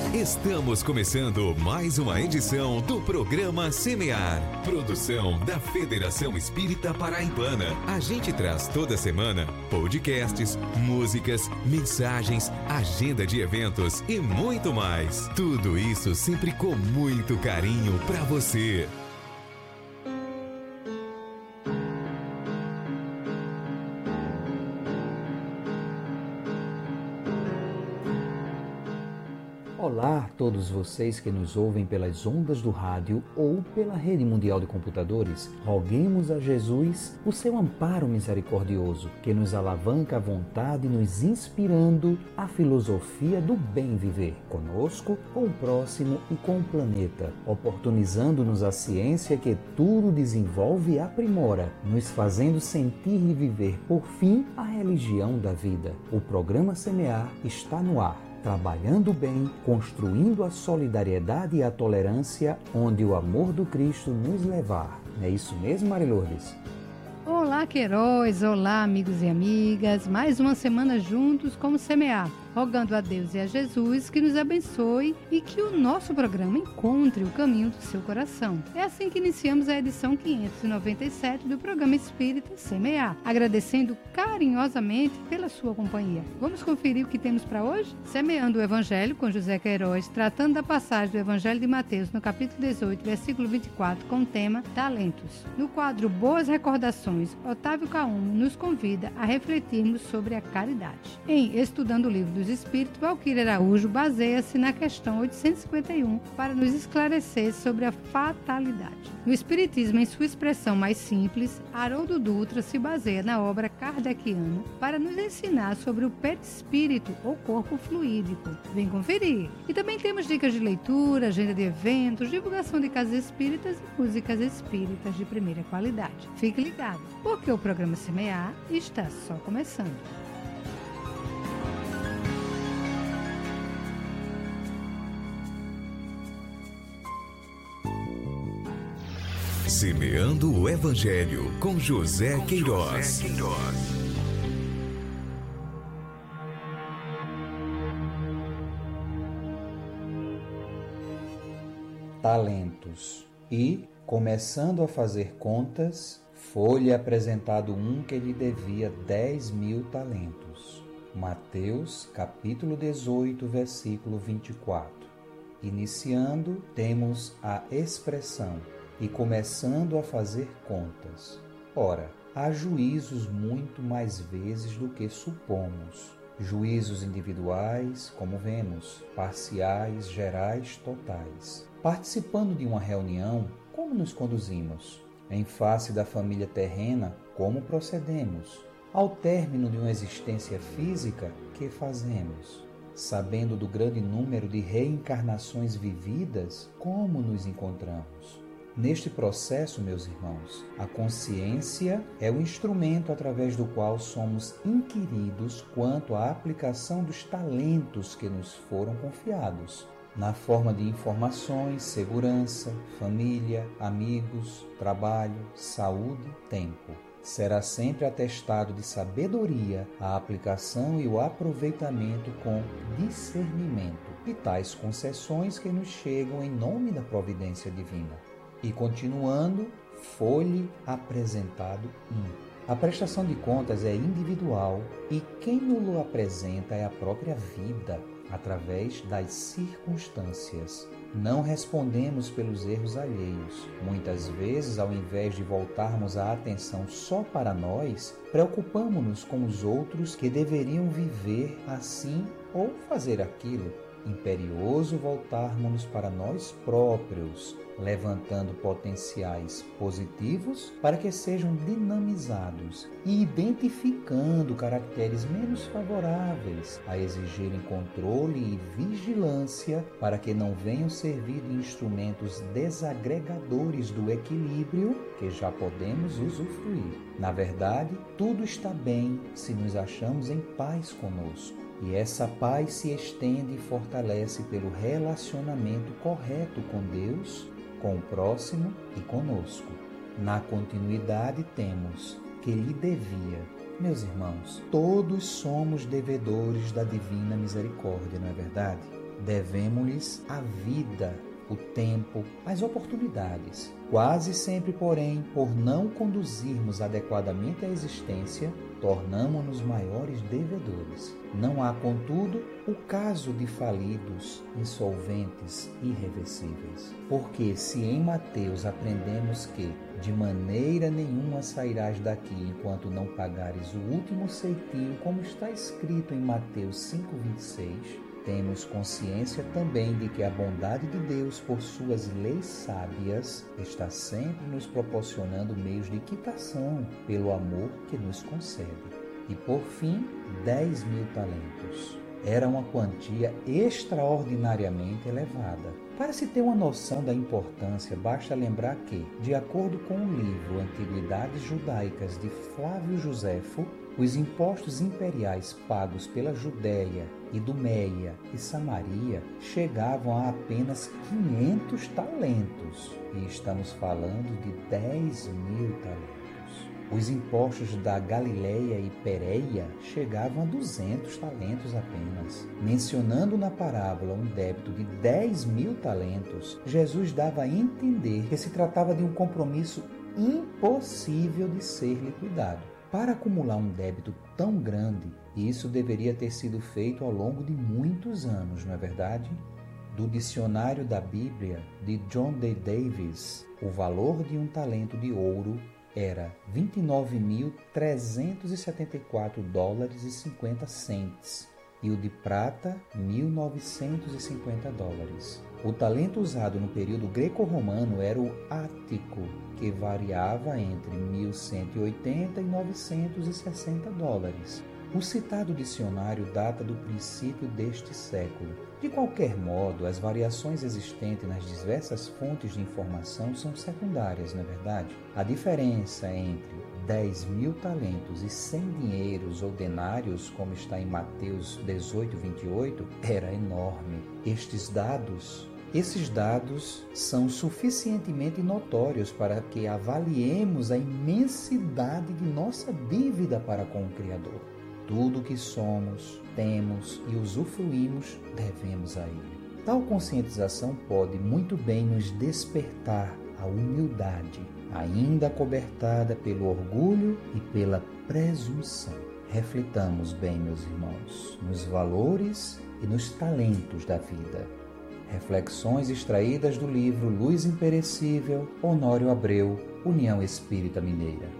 Estamos começando mais uma edição do programa Semear, produção da Federação Espírita Paraibana. A gente traz toda semana podcasts, músicas, mensagens, agenda de eventos e muito mais. Tudo isso sempre com muito carinho para você. Olá a todos vocês que nos ouvem pelas ondas do rádio ou pela rede mundial de computadores. Roguemos a Jesus o seu amparo misericordioso, que nos alavanca à vontade, nos inspirando a filosofia do bem viver, conosco, com o próximo e com o planeta, oportunizando-nos a ciência que tudo desenvolve e aprimora, nos fazendo sentir e viver, por fim, a religião da vida. O programa Semear está no ar, trabalhando bem, construindo a solidariedade e a tolerância, onde o amor do Cristo nos levar. Não é isso mesmo, Mari Lourdes? Olá, Queiroz! Olá, amigos e amigas! Mais uma semana juntos como Semear, rogando a Deus e a Jesus que nos abençoe e que o nosso programa encontre o caminho do seu coração. É assim que iniciamos a edição 597 do programa Espírita Semear, agradecendo carinhosamente pela sua companhia. Vamos conferir o que temos para hoje? Semeando o Evangelho com José Queiroz, tratando da passagem do Evangelho de Mateus no capítulo 18, versículo 24, com o tema Talentos. No quadro Boas Recordações, Otávio Caum nos convida a refletirmos sobre a caridade. Em Estudando o Livro dos Espíritos, Valquíria Araújo baseia-se na questão 851 para nos esclarecer sobre a fatalidade. No Espiritismo, em sua expressão mais simples, Haroldo Dutra se baseia na obra kardeciana para nos ensinar sobre o perispírito ou corpo fluídico. Vem conferir! E também temos dicas de leitura, agenda de eventos, divulgação de casas espíritas e músicas espíritas de primeira qualidade. Fique ligado, porque o programa Semear está só começando. Semeando o Evangelho com José Queiroz. Talentos. E, começando a fazer contas, foi-lhe apresentado um que lhe devia 10.000 talentos. Mateus, capítulo 18, versículo 24. Iniciando, temos a expressão e começando a fazer contas. Ora, há juízos muito mais vezes do que supomos. Juízos individuais, como vemos, parciais, gerais, totais. Participando de uma reunião, como nos conduzimos? Em face da família terrena, como procedemos? Ao término de uma existência física, que fazemos? Sabendo do grande número de reencarnações vividas, como nos encontramos? Neste processo, meus irmãos, a consciência é o instrumento através do qual somos inquiridos quanto à aplicação dos talentos que nos foram confiados, na forma de informações, segurança, família, amigos, trabalho, saúde, tempo. Será sempre atestado de sabedoria a aplicação e o aproveitamento com discernimento de tais concessões que nos chegam em nome da providência divina. E continuando, foi-lhe apresentado um. A prestação de contas é individual e quem nos apresenta é a própria vida, através das circunstâncias. Não respondemos pelos erros alheios. Muitas vezes, ao invés de voltarmos a atenção só para nós, preocupamos-nos com os outros que deveriam viver assim ou fazer aquilo. Imperioso voltarmos para nós próprios, levantando potenciais positivos para que sejam dinamizados e identificando caracteres menos favoráveis a exigirem controle e vigilância para que não venham servir de instrumentos desagregadores do equilíbrio que já podemos usufruir. Na verdade, tudo está bem se nos achamos em paz conosco. E essa paz se estende e fortalece pelo relacionamento correto com Deus, com o próximo e conosco. Na continuidade temos que lhe devia. Meus irmãos, todos somos devedores da divina misericórdia, não é verdade? Devemos-lhes a vida, o tempo, as oportunidades. Quase sempre, porém, por não conduzirmos adequadamente a existência, tornamo-nos maiores devedores. Não há, contudo, o caso de falidos, insolventes, irreversíveis. Porque se em Mateus aprendemos que de maneira nenhuma sairás daqui enquanto não pagares o último ceitil, como está escrito em Mateus 5,26, temos consciência também de que a bondade de Deus, por suas leis sábias, está sempre nos proporcionando meios de quitação pelo amor que nos concede. E por fim, 10.000 talentos. Era uma quantia extraordinariamente elevada. Para se ter uma noção da importância, basta lembrar que, de acordo com o livro Antiguidades Judaicas de Flávio Joséfo, os impostos imperiais pagos pela Judéia, Idumeia e Samaria chegavam a apenas 500 talentos. E estamos falando de 10.000 talentos. Os impostos da Galileia e Pérea chegavam a 200 talentos apenas. Mencionando na parábola um débito de 10.000 talentos, Jesus dava a entender que se tratava de um compromisso impossível de ser liquidado. Para acumular um débito tão grande, isso deveria ter sido feito ao longo de muitos anos, não é verdade? Do dicionário da Bíblia, de John D. Davis, o valor de um talento de ouro era $29.374,50 e o de prata, $1.950. O talento usado no período greco-romano era o ático, que variava entre $1.180 e $960. O citado dicionário data do princípio deste século. De qualquer modo, as variações existentes nas diversas fontes de informação são secundárias, não é verdade? A diferença entre 10.000 talentos e 100 dinheiros ou denários, como está em Mateus 18:28, era enorme. Esses dados são suficientemente notórios para que avaliemos a imensidade de nossa dívida para com o Criador. Tudo o que somos, temos e usufruímos, devemos a Ele. Tal conscientização pode muito bem nos despertar a humildade, ainda acobertada pelo orgulho e pela presunção. Reflitamos bem, meus irmãos, nos valores e nos talentos da vida. Reflexões extraídas do livro Luz Imperecível, Honório Abreu, União Espírita Mineira.